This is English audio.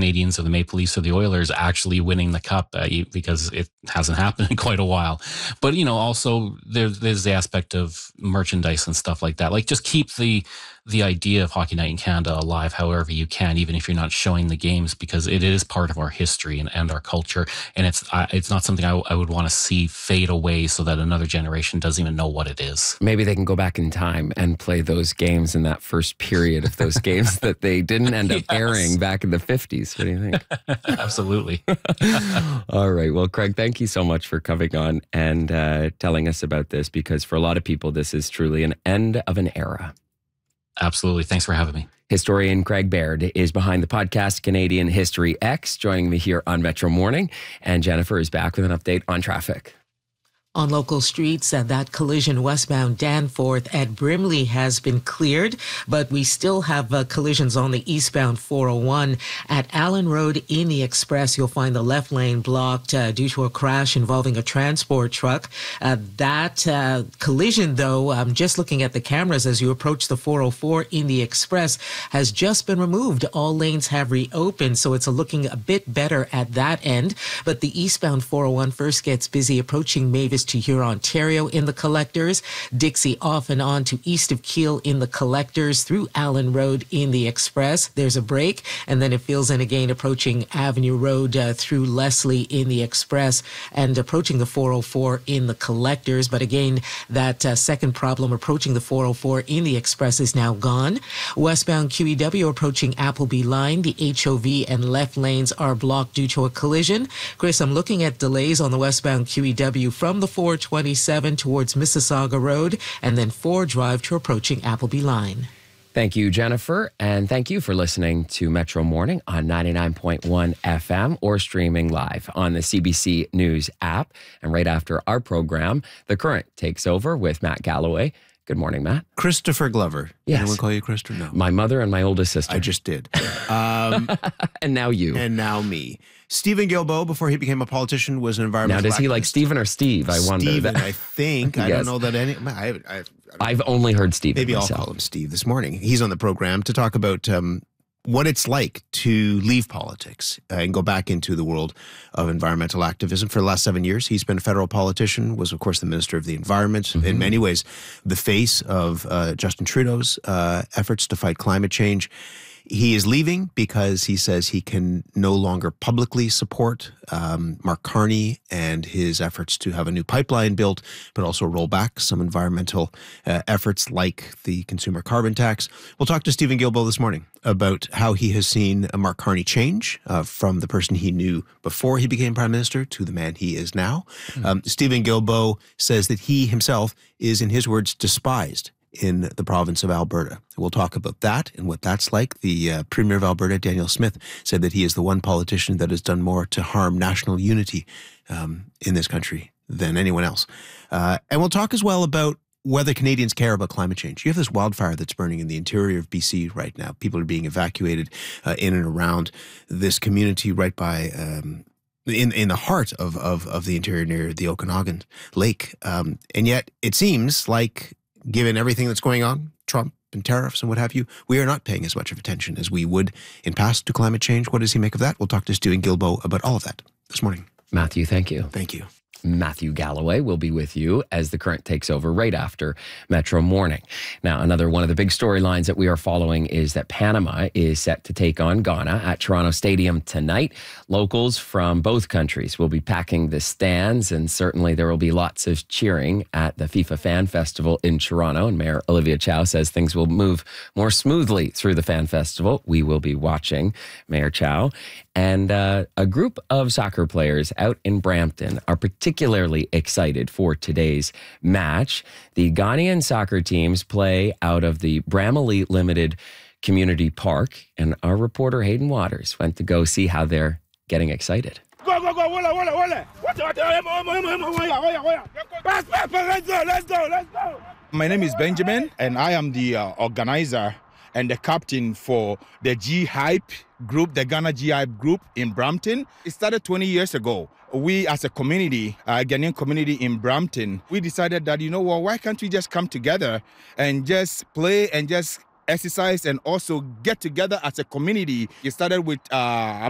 Canadiens or the Maple Leafs or the Oilers actually winning the cup, because it hasn't happened in quite a while. But, also there's the aspect of merchandise and stuff like that. Like, just keep the idea of Hockey Night in Canada alive however you can, even if you're not showing the games, because it is part of our history and our culture. And it's not something I would want to see fade away so that another generation doesn't even know what it is. Maybe they can go back in time and play those games in that first period of those games that they didn't end up airing back in the 50s. What do you think? Absolutely. All right. Well, Craig, thank you so much for coming on and telling us about this, because for a lot of people, this is truly an end of an era. Absolutely. Thanks for having me. Historian Craig Baird is behind the podcast Canadian History X, joining me here on Metro Morning. And Jennifer is back with an update on traffic. On local streets, that collision westbound Danforth at Brimley has been cleared, but we still have collisions on the eastbound 401 at Allen Road in the Express. You'll find the left lane blocked due to a crash involving a transport truck. That collision, though, just looking at the cameras as you approach the 404 in the Express, has just been removed. All lanes have reopened, so it's looking a bit better at that end. But the eastbound 401 first gets busy approaching Mavis to Huron, Ontario in the Collectors, Dixie off and on to east of Keele in the Collectors, through Allen Road in the Express. There's a break, and then it fills in again approaching Avenue Road through Leslie in the Express and approaching the 404 in the Collectors. But again, that second problem approaching the 404 in the Express is now gone. Westbound QEW approaching Appleby Line, the HOV and left lanes are blocked due to a collision. Chris, I'm looking at delays on the westbound QEW from the 427 towards Mississauga Road, and then 4 Drive to approaching Appleby Line. Thank you, Jennifer, and thank you for listening to Metro Morning on 99.1 FM or streaming live on the CBC News app. And right after our program, The Current takes over with Matt Galloway. Good morning, Matt. Christopher Glover. Yes. Anyone call you Christopher? No. My mother and my oldest sister. I just did. And now you. And now me. Stephen Guilbeault, before he became a politician, was an environmental Now, does he activist. like Stephen or Steve? I wonder. Stephen, I think. I don't know that any... I've only heard Stephen Maybe myself. I'll call him Steve this morning. He's on the program to talk about what it's like to leave politics and go back into the world of environmental activism. For the last 7 years, he's been a federal politician, was, of course, the Minister of the Environment, in many ways the face of Justin Trudeau's efforts to fight climate change. He is leaving because he says he can no longer publicly support Mark Carney and his efforts to have a new pipeline built, but also roll back some environmental efforts like the consumer carbon tax. We'll talk to Stephen Guilbeault this morning about how he has seen Mark Carney change from the person he knew before he became Prime Minister to the man he is now. Stephen Guilbeault says that he himself is, in his words, despised in the province of Alberta. We'll talk about that and what that's like. The Premier of Alberta, Daniel Smith, said that he is the one politician that has done more to harm national unity in this country than anyone else. And we'll talk as well about whether Canadians care about climate change. You have this wildfire that's burning in the interior of BC right now. People are being evacuated in and around this community right by... in the heart of the interior near the Okanagan Lake. And yet it seems like, given everything that's going on, Trump and tariffs and what have you, we are not paying as much of attention as we would in past to climate change. What does he make of that? We'll talk to Stephen Guilbeault about all of that this morning. Matthew, thank you. Thank you. Matthew Galloway will be with you as The Current takes over right after Metro Morning. Now, another one of the big storylines that we are following is that Panama is set to take on Ghana at Toronto Stadium tonight. Locals from both countries will be packing the stands, and certainly there will be lots of cheering at the FIFA Fan Festival in Toronto. And Mayor Olivia Chow says things will move more smoothly through the Fan Festival. We will be watching Mayor Chow. And a group of soccer players out in Brampton are particularly excited for today's match. The Ghanaian soccer teams play out of the Bramalea Limited Community Park, and our reporter Hayden Waters went to go see how they're getting excited. Go, go, go, walla, walla, walla. Let's go. My name is Benjamin, and I am the organizer and the captain for the G-Hype group, the Ghana G-Hype group in Brampton. It started 20 years ago. We as a community, Ghanaian community in Brampton, we decided that, you know what, why can't we just come together and just play and just exercise and also get together as a community. It started with